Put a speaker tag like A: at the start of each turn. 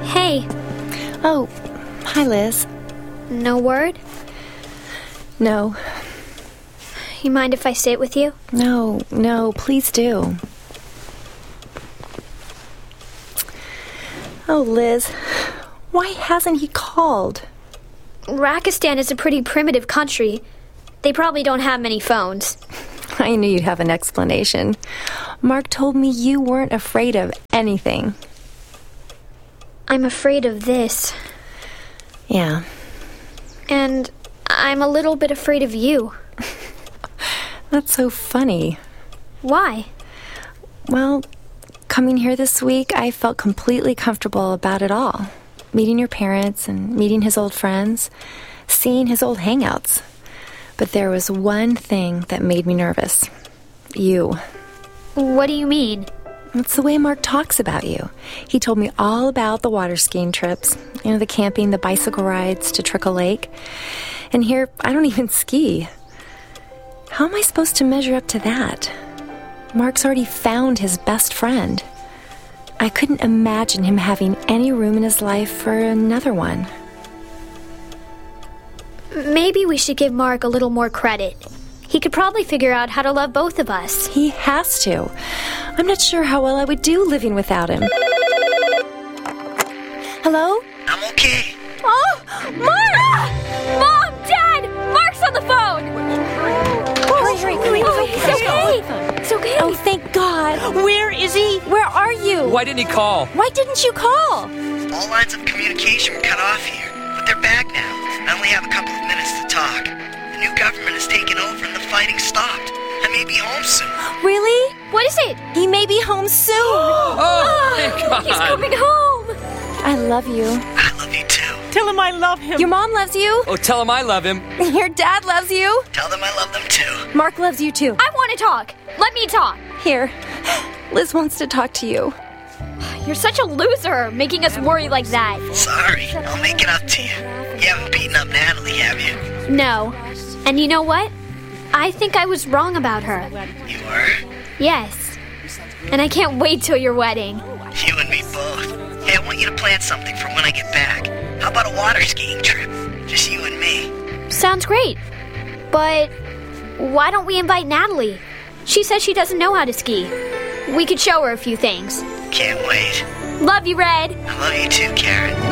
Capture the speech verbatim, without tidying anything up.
A: Hey.
B: Oh, hi, Liz.
A: No word?
B: No.
A: You mind if I sit with you?
B: No, no, please do. Oh, Liz, why hasn't he called?
A: Rakistan is a pretty primitive country. They probably don't have many phones.
B: I knew you'd have an explanation. Mark told me you weren't afraid of anything.
A: I'm afraid of this.
B: Yeah.
A: And I'm a little bit afraid of you.
B: That's so funny.
A: Why?
B: Well, coming here this week, I felt completely comfortable about it all. Meeting your parents and meeting his old friends, seeing his old hangouts. But there was one thing that made me nervous. You.
A: What do you mean?
B: It's the way Mark talks about you. He told me all about the water skiing trips, you know, the camping, the bicycle rides to Trickle Lake. And here, I don't even ski. How am I supposed to measure up to that? Mark's already found his best friend. I couldn't imagine him having any room in his life for another one.
A: Maybe we should give Mark a little more credit. He could probably figure out how to love both of us.
B: He has to. I'm not sure how well I would do living without him. Hello?
C: I'm okay.
A: Oh, Mark! Mom, Dad! Mark's on the phone!
B: Hurry, hurry, hurry.
A: Oh, it's okay. It's okay.
B: Oh, thank God.
D: Where is he?
B: Where are you?
E: Why didn't he call?
B: Why didn't you call?
C: All lines of communication were cut off here, but they're back now. I only have a couple of minutes to talk. The new government has taken over and the fighting stopped. I may be home soon.
B: Really?
A: What is it?
B: He may be home soon.
E: Oh, thank God.
A: He's coming home.
B: I love you.
C: I love you too.
D: Tell him I love him.
B: Your mom loves you.
E: Oh, tell him I love him.
B: Your dad loves you.
C: Tell them I love them too.
B: Mark loves you too.
A: I want to talk. Let me talk.
B: Here. Liz wants to talk to you.
A: You're such a loser, making us worry like that.
C: Sorry, I'll make it up to you. You haven't beaten up Natalie, have you?
A: No. And you know what? I think I was wrong about her.
C: You were?
A: Yes. And I can't wait till your wedding.
C: You and me both. Hey, I want you to plan something for when I get back. How about a water skiing trip? Just you and me.
A: Sounds great. But why don't we invite Natalie? She says she doesn't know how to ski. We could show her a few things.
C: Can't wait.
A: Love you, Red.
C: I love you too, Karen.